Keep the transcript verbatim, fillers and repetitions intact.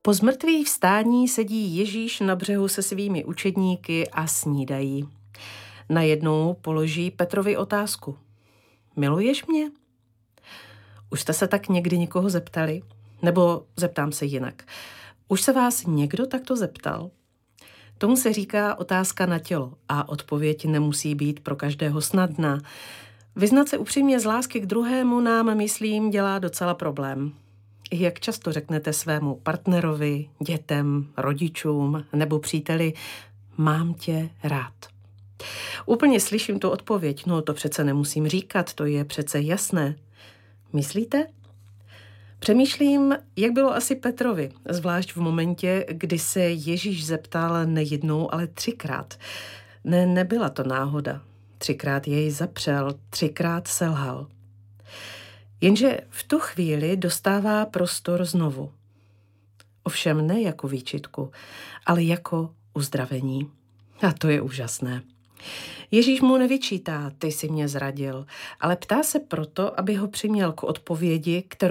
Po zmrtvých vstání sedí Ježíš na břehu se svými učedníky a snídají. Najednou položí Petrovi otázku. Miluješ mě? Už jste se tak někdy někoho zeptali? Nebo zeptám se jinak. Už se vás někdo takto zeptal? Tomu se říká otázka na tělo a odpověď nemusí být pro každého snadná. Vyznat se upřímně z lásky k druhému nám, myslím, dělá docela problém. Jak často řeknete svému partnerovi, dětem, rodičům nebo příteli, mám tě rád. Úplně slyším tu odpověď, no to přece nemusím říkat, to je přece jasné. Myslíte? Přemýšlím, jak bylo asi Petrovi, zvlášť v momentě, kdy se Ježíš zeptal nejednou, ale třikrát. Ne, nebyla to náhoda. Třikrát jej zapřel, třikrát selhal. Jenže v tu chvíli dostává prostor znovu. Ovšem ne jako výčitku, ale jako uzdravení. A to je úžasné. Ježíš mu nevyčítá, ty jsi mě zradil, ale ptá se proto, aby ho přiměl k odpovědi, kterou